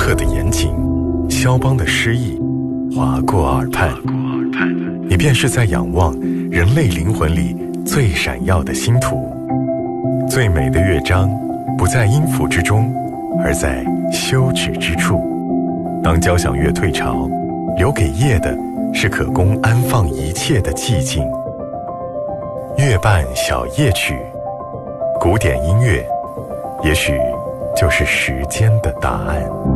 赫的严谨，肖邦的诗意划过耳畔，你便是在仰望人类灵魂里最闪耀的星图。最美的乐章不在音符之中，而在休止之处。当交响乐退潮，留给夜的是可供安放一切的寂静。乐伴小夜曲，古典音乐也许就是时间的答案。